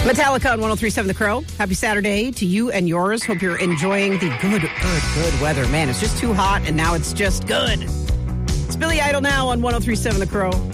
Metallica on 103.7 The Crow. Happy Saturday to you and yours. Hope you're enjoying the good weather. Man, it's just too hot, and now it's just good. It's Billy Idol now on 103.7 The Crow.